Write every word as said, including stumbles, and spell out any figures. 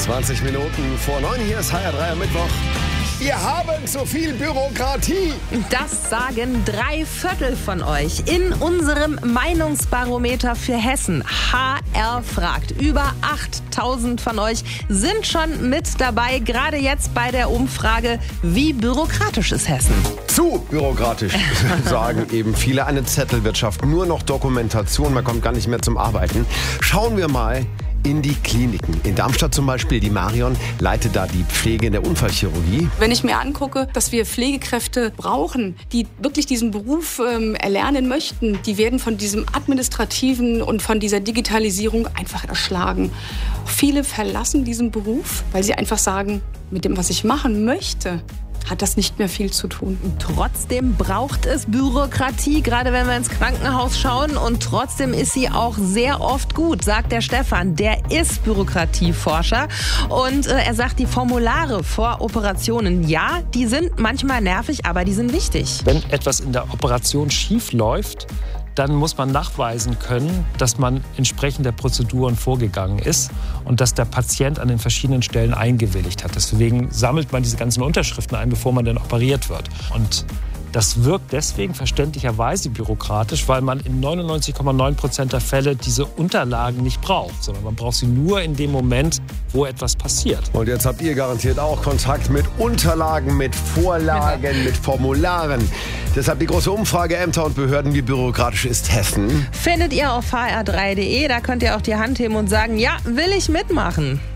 zwanzig Minuten vor neun, hier ist H R drei am Mittwoch. Wir haben zu viel Bürokratie. Das sagen drei Viertel von euch in unserem Meinungsbarometer für Hessen. H R fragt. Über achttausend von euch sind schon mit dabei, gerade jetzt bei der Umfrage, wie bürokratisch ist Hessen? Zu bürokratisch, sagen eben viele. Eine Zettelwirtschaft, nur noch Dokumentation, man kommt gar nicht mehr zum Arbeiten. Schauen wir mal in die Kliniken. In Darmstadt zum Beispiel, die Marion leitet da die Pflege in der Unfallchirurgie. Wenn ich mir angucke, dass wir Pflegekräfte brauchen, die wirklich diesen Beruf ähm, erlernen möchten, die werden von diesem Administrativen und von dieser Digitalisierung einfach erschlagen. Viele verlassen diesen Beruf, weil sie einfach sagen, mit dem, was ich machen möchte, hat das nicht mehr viel zu tun. Trotzdem braucht es Bürokratie, gerade wenn wir ins Krankenhaus schauen. Und trotzdem ist sie auch sehr oft gut, sagt der Stefan. Der ist Bürokratieforscher. Und äh, er sagt, die Formulare vor Operationen, ja, die sind manchmal nervig, aber die sind wichtig. Wenn etwas in der Operation schief läuft, dann muss man nachweisen können, dass man entsprechend der Prozeduren vorgegangen ist und dass der Patient an den verschiedenen Stellen eingewilligt hat. Deswegen sammelt man diese ganzen Unterschriften ein, bevor man dann operiert wird. Und das wirkt deswegen verständlicherweise bürokratisch, weil man in neunundneunzig Komma neun Prozent der Fälle diese Unterlagen nicht braucht, sondern man braucht sie nur in dem Moment, wo etwas passiert. Und jetzt habt ihr garantiert auch Kontakt mit Unterlagen, mit Vorlagen, mit Formularen. Deshalb die große Umfrage, Ämter und Behörden, wie bürokratisch ist Hessen? Findet ihr auf h r drei punkt d e, da könnt ihr auch die Hand heben und sagen, ja, will ich mitmachen.